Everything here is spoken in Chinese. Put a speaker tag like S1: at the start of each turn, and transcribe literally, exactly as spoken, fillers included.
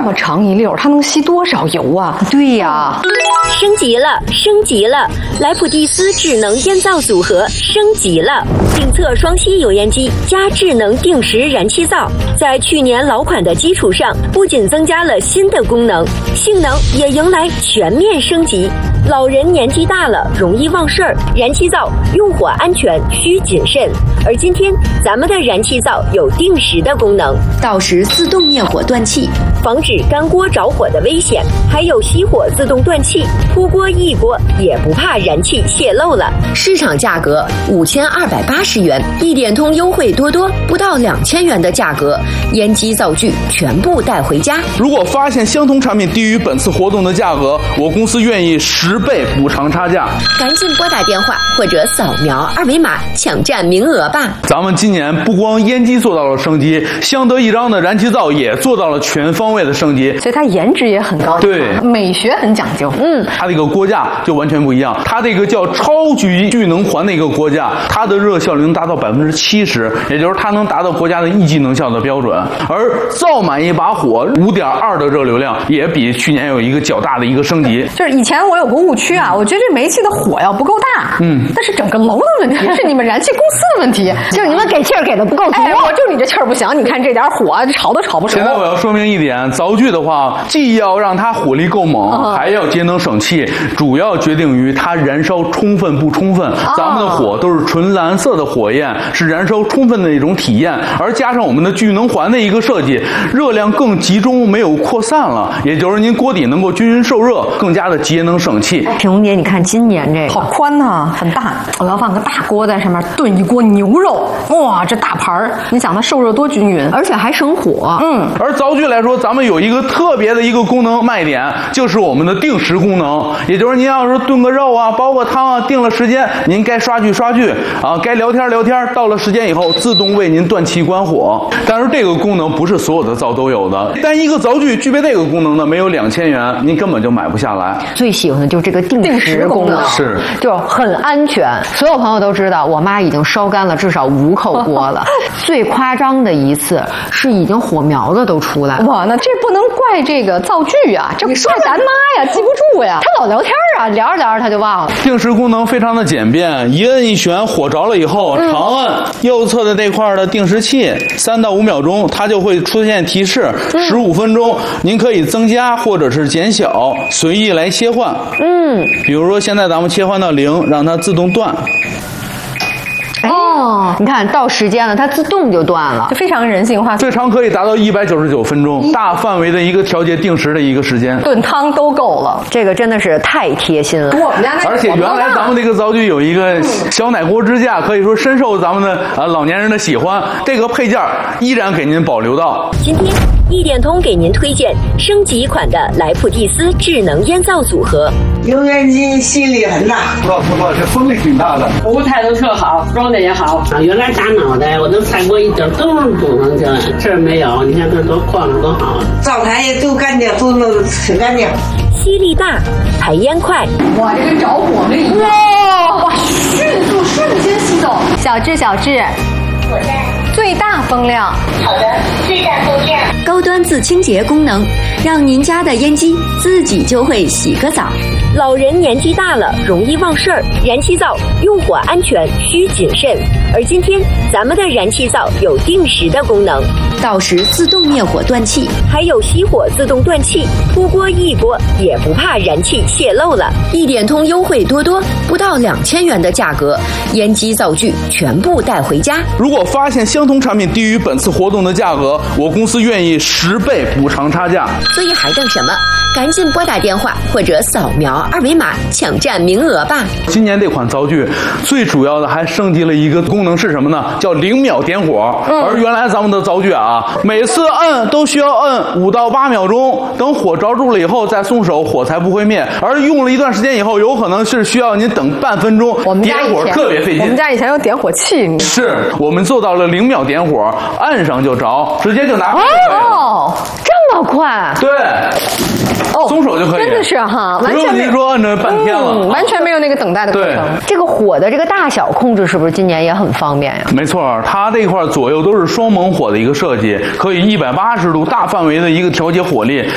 S1: 么长一溜，它能吸多少油啊？
S2: 对呀，
S3: 升级了，升级了！莱普蒂斯智能烟灶组合升级了，定侧双吸油烟机加智能定时燃气灶，在去年老款的基础上，不仅增加了新的功能，性能也迎来全面升级。老人年纪大了，容易忘事儿，燃气灶用火安全需谨慎。而今天咱们的燃气灶有定时的功能，
S2: 到时自动灭火断气，
S3: 防止干锅着火的危险，还有熄火自动断气，出锅一锅也不怕燃气泄漏了。
S2: 市场价格五千二百八十元，一点通优惠多多，不到两千元的价格，烟机灶具全部带回家。
S4: 如果发现相同产品低于本次活动的价格，我公司愿意十倍补偿差价。
S2: 赶紧拨打电话或者扫描二维码抢占名额吧。
S4: 咱们今年不光烟机做到了升级，相得益彰的燃气灶也做到了全方位的升级，
S1: 所以它颜值也很高，
S4: 对，
S1: 美学很讲究。
S2: 嗯，
S4: 它这个锅架就完全不一样，它这个叫超级聚能环的一个锅架，它的热效率能达到百分之七十，也就是它能达到国家的一级能效的标准。而灶满一把火五点二的热流量，也比去年有一个较大的一个升级。
S1: 就是以前我有个误区啊，我觉得这煤气的火要不够大，嗯，但是整个楼的问题，是你们燃气公司的问题，
S2: 就是你们给气儿给的不够足。
S1: 哎，我就你这气儿不行，你看这点火炒都炒不熟。
S4: 现在我要说明一点，灶具的话，既要让它火力够猛，
S1: 嗯、
S4: 还要节能省气，主要决定于它燃烧充分不充分。哦、咱们的火都是纯蓝色的火焰，是燃烧充分的一种体验，而加上我们的聚能环的一个设计，热量更集中，没有扩散了，也就是您锅底能够均匀受热，更加的节能省气。
S2: 品红姐，你看今年这个
S1: 好宽呐、啊，很大，我要放个大锅在上面炖一锅牛肉，哇，这大盘儿，你想它受热多均匀，
S2: 而且还省火。
S1: 嗯，
S4: 而灶具来说，咱们有一个特别的一个功能卖点，就是我们的定时功能，也就是您要是炖个肉啊，煲个汤啊，定了时间，您该刷剧刷剧啊，该聊天聊天，到了时间以后自动为您断气关火。但是这个功能不是所有的灶都有的，但一个灶具具备这个功能呢，没有两千元，您根本就买不下来。
S2: 最喜欢的就是这个定时功能，
S4: 是
S2: 就很安全。所有朋友都知道，我妈已经烧干了至少五口锅了。最夸张的一次是已经火苗子都出来了。
S1: 哇，那这不能怪这个灶具啊，这怪咱妈呀，记不住呀。她老聊天啊，聊着聊着她就忘了。
S4: 定时功能非常的简便，一摁一选，火着了以后，嗯、长按右侧的这块的定时器，三到五秒钟，它就会出现提示，十五分钟，您可以增加或者是减小，随意来切换。
S2: 嗯，
S4: 比如说现在咱们切换到零，让它自动断。
S2: 哦，你看到时间了，它自动就断了，
S1: 就非常人性化。
S4: 最长可以达到一百九十九分钟，大范围的一个调节定时的一个时间，
S1: 炖汤都够了。
S2: 这个真的是太贴心了。
S1: 我们家那
S4: 而且原来咱们这个灶具有一个小奶锅支架，可以说深受咱们的啊老年人的喜欢。这个配件依然给您保留到
S3: 今天。一点通给您推荐升级款的莱普蒂斯智能烟灶组合。
S5: 油烟机吸力很大，
S6: 不不不，这风力挺大的，
S7: 舞台都特好，装的也好。啊，原来打脑袋我都踩过一点都是不能进来，这儿没有，你看这多晃着多好。
S5: 灶台也都干净，都弄挺干净。
S3: 吸力大，排烟快。
S1: 哇，这跟着火了一样。哇哇，迅速瞬间吸走。小智小智，
S8: 我在。
S1: 最大风量。
S8: 好的，最大风量。
S3: 高端自清洁功能，让您家的烟机自己就会洗个澡。老人年纪大了，容易忘事儿，燃气灶用火安全需谨慎。而今天咱们的燃气灶有定时的功能，
S2: 到时自动灭火断气，
S3: 还有熄火自动断气，出锅一锅也不怕燃气泄漏了。
S2: 一点通优惠多多，不到两千元的价格，烟机灶具全部带回家。
S4: 如果发现相同产品低于本次活动的价格，我公司愿意十倍补偿差价。
S2: 所以还等什么？赶紧拨打电话或者扫描二维码抢占名额吧。
S4: 今年这款灶具最主要的还升级了一个功能是什么呢？叫零秒点火。嗯、而原来咱们的灶具啊，每次摁都需要摁五到八秒钟，等火着住了以后再松手，火才不会灭。而用了一段时间以后，有可能是需要您等半分钟，
S1: 我们家
S4: 点火特别费劲。
S1: 我们家以前有点火器，
S4: 是我们做到了零秒点火，按上就着，直接就拿回来了。
S2: 哦，这么快？
S4: 对。哦，松手就可以，
S1: 真的是哈，
S4: 完全没您说按着半天了、
S1: 嗯，完全没有那个等待的过程。
S2: 这个火的这个大小控制是不是今年也很方便呀？
S4: 没错，它这块左右都是双猛火的一个设计，可以一百八十度大范围的一个调节火力。